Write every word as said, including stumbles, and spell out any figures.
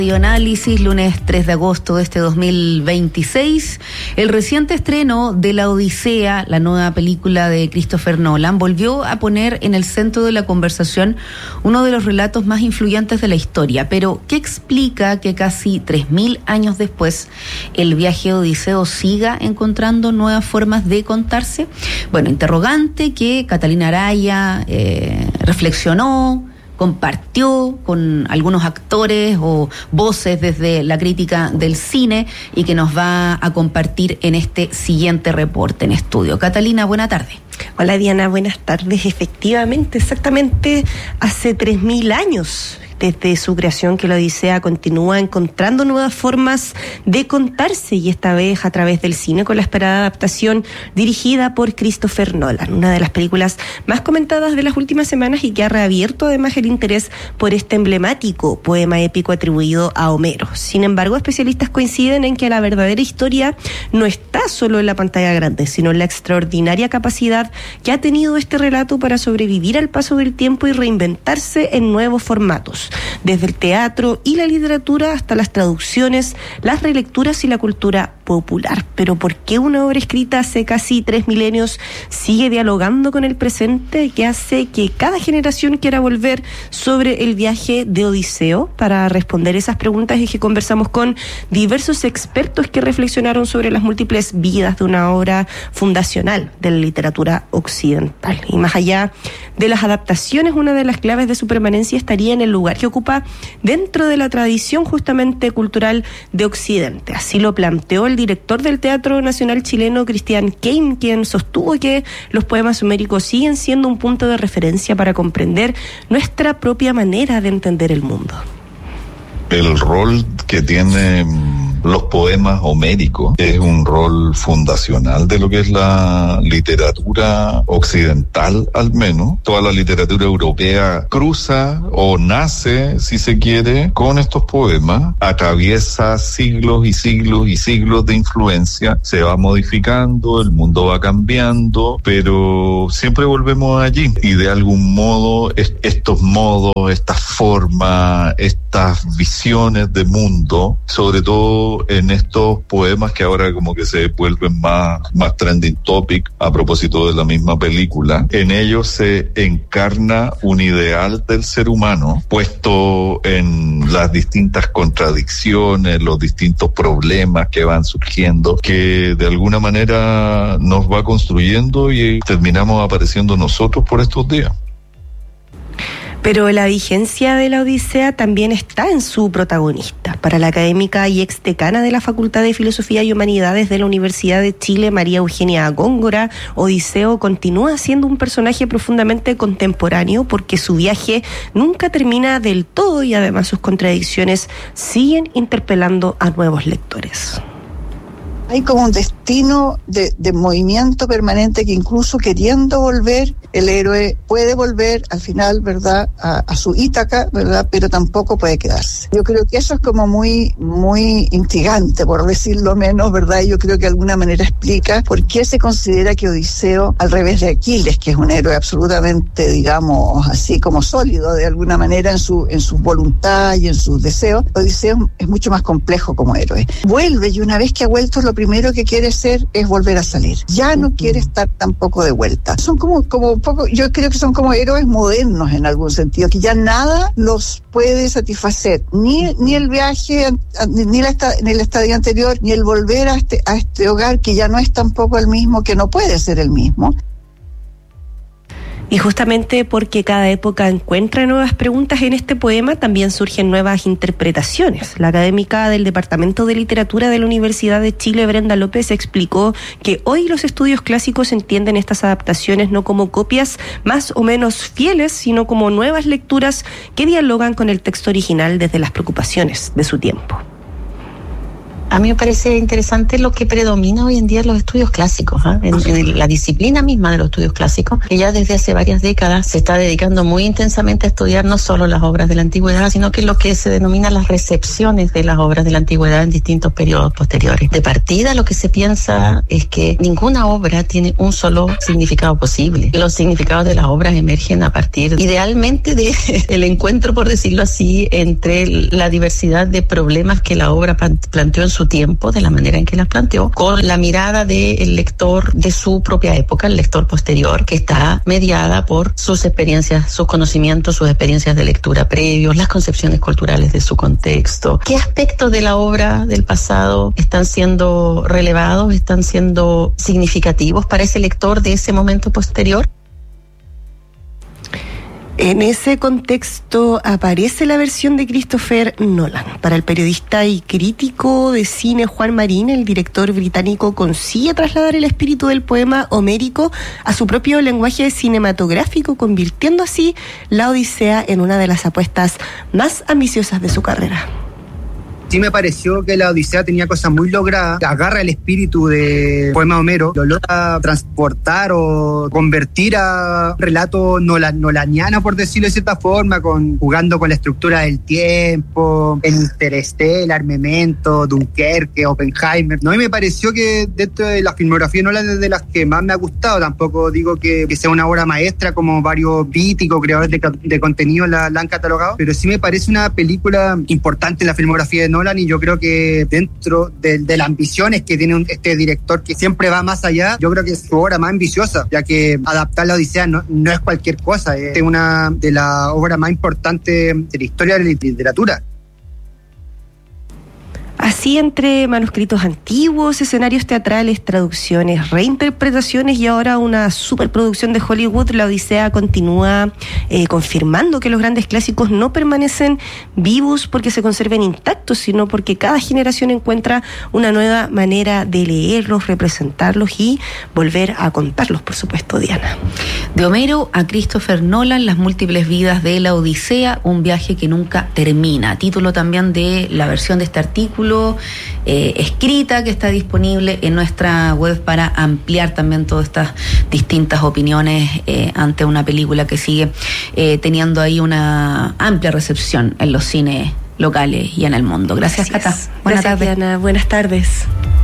Análisis, lunes tres de agosto de este dos mil veintiséis. El reciente estreno de La Odisea, la nueva película de Christopher Nolan, volvió a poner en el centro de la conversación uno de los relatos más influyentes de la historia. Pero, ¿qué explica que casi tres mil años después el viaje de Odiseo siga encontrando nuevas formas de contarse? Bueno, interrogante que Catalina Araya eh, reflexionó, compartió con algunos actores o voces desde la crítica del cine y que nos va a compartir en este siguiente reporte en estudio. Catalina, buena tarde. Hola Diana, buenas tardes. Efectivamente, exactamente hace tres mil años desde su creación que la Odisea continúa encontrando nuevas formas de contarse, y esta vez a través del cine con la esperada adaptación dirigida por Christopher Nolan, una de las películas más comentadas de las últimas semanas y que ha reabierto además el interés por este emblemático poema épico atribuido a Homero. Sin embargo, especialistas coinciden en que la verdadera historia no está solo en la pantalla grande, sino en la extraordinaria capacidad que ha tenido este relato para sobrevivir al paso del tiempo y reinventarse en nuevos formatos, desde el teatro y la literatura hasta las traducciones, las relecturas y la cultura popular. Pero ¿por qué una obra escrita hace casi tres milenios sigue dialogando con el presente? ¿Qué hace que cada generación quiera volver sobre el viaje de Odiseo? Para responder esas preguntas es que conversamos con diversos expertos que reflexionaron sobre las múltiples vidas de una obra fundacional de la literatura occidental. Y más allá de las adaptaciones, una de las claves de su permanencia estaría en el lugar que ocupa dentro de la tradición justamente cultural de Occidente. Así lo planteó el director del Teatro Nacional chileno, Cristian Keim, quien sostuvo que los poemas homéricos siguen siendo un punto de referencia para comprender nuestra propia manera de entender el mundo. El rol que tienen los poemas homéricos es un rol fundacional de lo que es la literatura occidental, al menos. Toda la literatura europea cruza o nace, si se quiere, con estos poemas, atraviesa siglos y siglos y siglos de influencia, se va modificando, el mundo va cambiando, pero siempre volvemos allí, y de algún modo est- estos modos, estas formas, estas visiones de mundo, sobre todo en estos poemas que ahora como que se vuelven más, más trending topic a propósito de la misma película, en ellos se encarna un ideal del ser humano puesto en las distintas contradicciones, los distintos problemas que van surgiendo, que de alguna manera nos va construyendo y terminamos apareciendo nosotros por estos días. Pero la vigencia de la Odisea también está en su protagonista. Para la académica y exdecana de la Facultad de Filosofía y Humanidades de la Universidad de Chile, María Eugenia Góngora, Odiseo continúa siendo un personaje profundamente contemporáneo porque su viaje nunca termina del todo y además sus contradicciones siguen interpelando a nuevos lectores. Hay como un destino de, de movimiento permanente que incluso queriendo volver, el héroe puede volver al final, ¿verdad?, a, a su Ítaca, ¿verdad?, pero tampoco puede quedarse. Yo creo que eso es como muy, muy intrigante, por decirlo menos, ¿verdad? Y yo creo que de alguna manera explica por qué se considera que Odiseo, al revés de Aquiles, que es un héroe absolutamente, digamos, así como sólido de alguna manera en su, en su voluntad y en sus deseos, Odiseo es mucho más complejo como héroe. Vuelve, y una vez que ha vuelto, lo primero que quiere hacer es volver a salir. Ya no quiere estar tampoco de vuelta. Son como, como un poco, yo creo que son como héroes modernos en algún sentido, que ya nada los puede satisfacer. Ni, ni el viaje, ni, la, ni el estadio anterior, ni el volver a este, a este hogar que ya no es tampoco el mismo, que no puede ser el mismo. Y justamente porque cada época encuentra nuevas preguntas en este poema, también surgen nuevas interpretaciones. La académica del Departamento de Literatura de la Universidad de Chile, Brenda López, explicó que hoy los estudios clásicos entienden estas adaptaciones no como copias más o menos fieles, sino como nuevas lecturas que dialogan con el texto original desde las preocupaciones de su tiempo. A mí me parece interesante lo que predomina hoy en día en los estudios clásicos, ¿eh? en, en la disciplina misma de los estudios clásicos, que ya desde hace varias décadas se está dedicando muy intensamente a estudiar no solo las obras de la antigüedad, sino que lo que se denomina las recepciones de las obras de la antigüedad en distintos periodos posteriores. De partida, lo que se piensa es que ninguna obra tiene un solo significado posible. Los significados de las obras emergen a partir, idealmente, de el encuentro, por decirlo así, entre la diversidad de problemas que la obra planteó en su tiempo, de la manera en que las planteó, con la mirada del lector de su propia época, el lector posterior, que está mediada por sus experiencias, sus conocimientos, sus experiencias de lectura previos, las concepciones culturales de su contexto. ¿Qué aspectos de la obra del pasado están siendo relevados, están siendo significativos para ese lector de ese momento posterior? En ese contexto aparece la versión de Christopher Nolan. Para el periodista y crítico de cine Juan Marín, el director británico consigue trasladar el espíritu del poema homérico a su propio lenguaje cinematográfico, convirtiendo así la Odisea en una de las apuestas más ambiciosas de su carrera. Sí me pareció que la Odisea tenía cosas muy logradas, agarra el espíritu del poema Homero, lo logra transportar o convertir a un relato nolan, nolaniano, por decirlo de cierta forma, con, jugando con la estructura del tiempo, Interstellar, Memento, Dunkerque, Oppenheimer. No, y me pareció que dentro de la filmografía de Nolan es de las que más me ha gustado. Tampoco digo que, que sea una obra maestra como varios críticos, creadores de, de contenido la, la han catalogado, pero sí me parece una película importante en la filmografía de Nolan. Y yo creo que dentro de, de las ambiciones que tiene un, este director, que siempre va más allá, yo creo que es su obra más ambiciosa, ya que adaptar la Odisea no, no es cualquier cosa, es una de las obras más importantes de la historia de la literatura. Así, entre manuscritos antiguos, escenarios teatrales, traducciones, reinterpretaciones y ahora una superproducción de Hollywood, la Odisea continúa eh, confirmando que los grandes clásicos no permanecen vivos porque se conserven intactos, sino porque cada generación encuentra una nueva manera de leerlos, representarlos y volver a contarlos, por supuesto, Diana. De Homero a Christopher Nolan, las múltiples vidas de la Odisea, un viaje que nunca termina. Título también de la versión de este artículo Eh, escrita que está disponible en nuestra web para ampliar también todas estas distintas opiniones eh, ante una película que sigue eh, teniendo ahí una amplia recepción en los cines locales y en el mundo. Gracias, Cata. Buenas tardes. Diana. Buenas tardes.